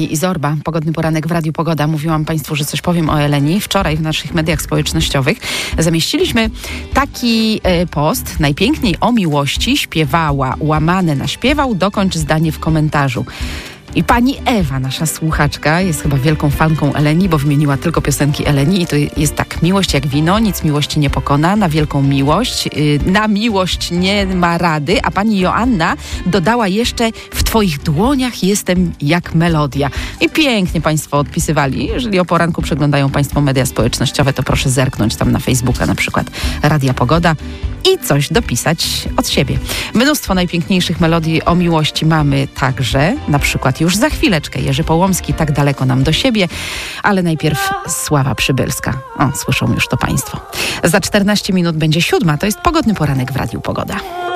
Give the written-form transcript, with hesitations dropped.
Eleni Izorba. Pogodny poranek w Radiu Pogoda. Mówiłam Państwu, że coś powiem o Eleni. Wczoraj w naszych mediach społecznościowych zamieściliśmy taki post. Najpiękniej o miłości śpiewała, łamane na śpiewał, dokończ zdanie w komentarzu. I pani Ewa, nasza słuchaczka, jest chyba wielką fanką Eleni, bo wymieniła tylko piosenki Eleni i to jest tak: miłość jak wino, nic miłości nie pokona, na wielką miłość, na miłość nie ma rady, a pani Joanna dodała jeszcze: w twoich dłoniach jestem jak melodia. I pięknie Państwo odpisywali. Jeżeli o poranku przeglądają Państwo media społecznościowe, to proszę zerknąć tam na Facebooka, na przykład Radia Pogoda, i coś dopisać od siebie. Mnóstwo najpiękniejszych melodii o miłości mamy także, na przykład już za chwileczkę Jerzy Połomski, tak daleko nam do siebie, ale najpierw Sława Przybylska. O, słyszą już to Państwo. Za 14 minut będzie 7. To jest Pogodny poranek w Radiu Pogoda.